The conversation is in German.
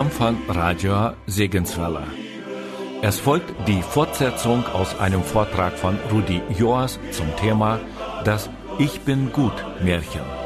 von Radio Segenswelle. Es folgt die Fortsetzung aus einem Vortrag von Rudi Joas zum Thema Das Ich bin gut Märchen.